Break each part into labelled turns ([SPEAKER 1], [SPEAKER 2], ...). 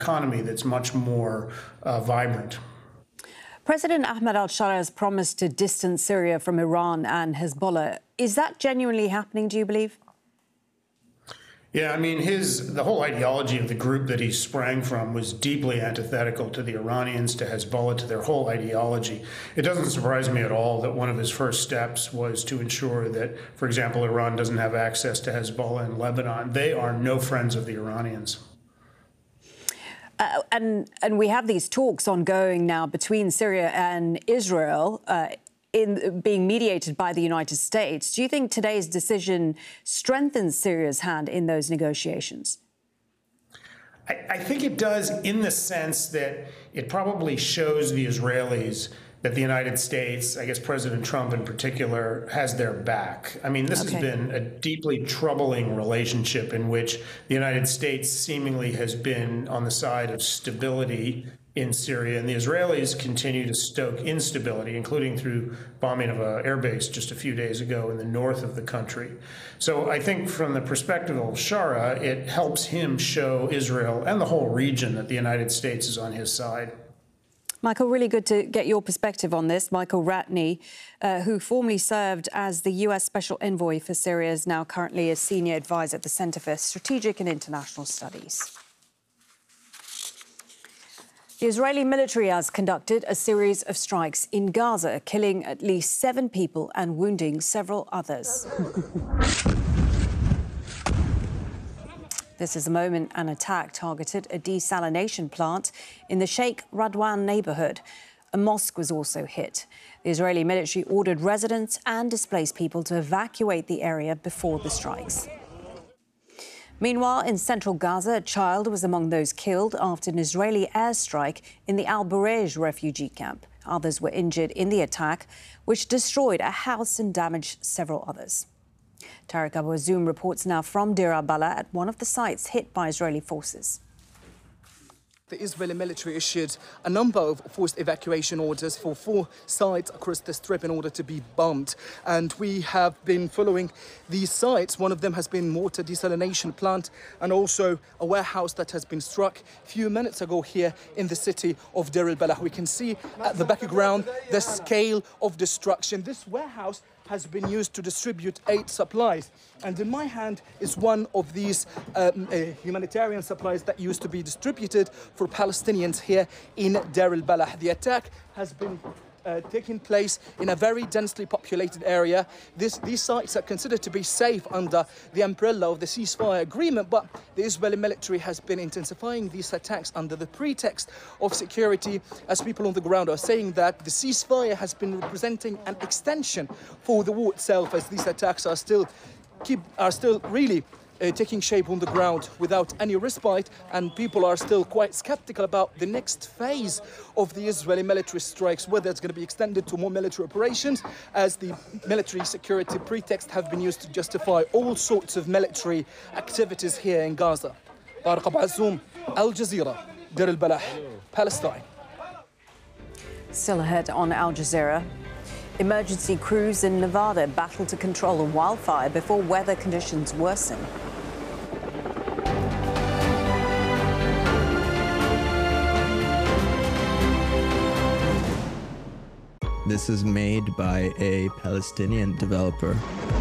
[SPEAKER 1] economy that's much more vibrant.
[SPEAKER 2] President Ahmed al-Shara has promised to distance Syria from Iran and Hezbollah. Is that genuinely happening, do you believe?
[SPEAKER 1] Yeah, I mean, the whole ideology of the group that he sprang from was deeply antithetical to the Iranians, to Hezbollah, to their whole ideology. It doesn't surprise me at all that one of his first steps was to ensure that, for example, Iran doesn't have access to Hezbollah in Lebanon. They are no friends of the Iranians.
[SPEAKER 2] And we have these talks ongoing now between Syria and Israel, being mediated by the United States. Do you think today's decision strengthens Syria's hand in those negotiations?
[SPEAKER 1] I think it does, in the sense that it probably shows the Israelis that the United States, I guess President Trump in particular, has their back. I mean, this has been a deeply troubling relationship in which the United States seemingly has been on the side of stability in Syria, and the Israelis continue to stoke instability, including through bombing of an airbase just a few days ago in the north of the country. So I think from the perspective of al-Shara, it helps him show Israel and the whole region that the United States is on his side.
[SPEAKER 2] Michael, really good to get your perspective on this. Michael Ratney, who formerly served as the US Special Envoy for Syria, is now currently a senior advisor at the Center for Strategic and International Studies. The Israeli military has conducted a series of strikes in Gaza, killing at least 7 people and wounding several others. This is the moment an attack targeted a desalination plant in the Sheikh Radwan neighbourhood. A mosque was also hit. The Israeli military ordered residents and displaced people to evacuate the area before the strikes. Meanwhile, in central Gaza, a child was among those killed after an Israeli airstrike in the Al-Burej refugee camp. Others were injured in the attack, which destroyed a house and damaged several others. Tariq Abu Azoum reports now from Deir al-Balah at one of the sites hit by Israeli forces.
[SPEAKER 3] The Israeli military issued a number of forced evacuation orders for 4 sites across the Strip in order to be bombed. And we have been following these sites. One of them has been water desalination plant and also a warehouse that has been struck a few minutes ago here in the city of Deir al-Balah. We can see at the background the scale of destruction. This warehouse has been used to distribute aid supplies. And in my hand is one of these humanitarian supplies that used to be distributed for Palestinians here in Deir al-Balah. The attack has been taking place in a very densely populated area. These sites are considered to be safe under the umbrella of the ceasefire agreement, but the Israeli military has been intensifying these attacks under the pretext of security, as people on the ground are saying that the ceasefire has been representing an extension for the war itself, as these attacks are still really taking shape on the ground without any respite, and people are still quite skeptical about the next phase of the Israeli military strikes, whether it's going to be extended to more military operations, as the military security pretext have been used to justify all sorts of military activities here in Gaza. Tariq Abu Azoum, Al Jazeera, Deir al-Balah, Palestine.
[SPEAKER 2] Still ahead on Al Jazeera. Emergency crews in Nevada battle to control a wildfire before weather conditions worsen.
[SPEAKER 4] This is made by a Palestinian developer.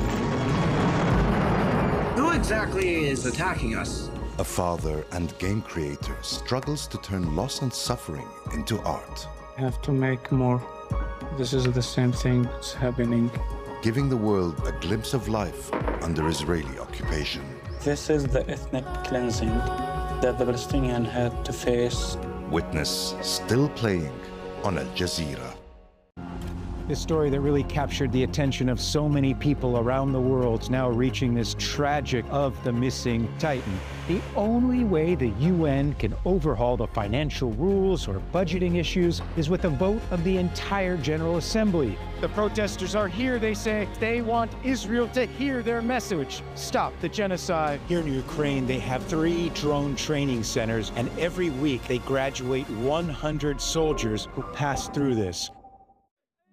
[SPEAKER 5] Who exactly is attacking us?
[SPEAKER 6] A father and game creator struggles to turn loss and suffering into art.
[SPEAKER 7] I have to make more. This is the same thing that's happening.
[SPEAKER 6] Giving the world a glimpse of life under Israeli occupation.
[SPEAKER 7] This is the ethnic cleansing that the Palestinians had to face.
[SPEAKER 6] Witness still playing on Al Jazeera.
[SPEAKER 8] This story that really captured the attention of so many people around the world is now reaching this tragic of the missing Titan. The only way the UN can overhaul the financial rules or budgeting issues is with a vote of the entire General Assembly. The protesters are here, they say. They want Israel to hear their message. Stop the genocide. Here in Ukraine, they have 3 drone training centers, and every week they graduate 100 soldiers who pass through this.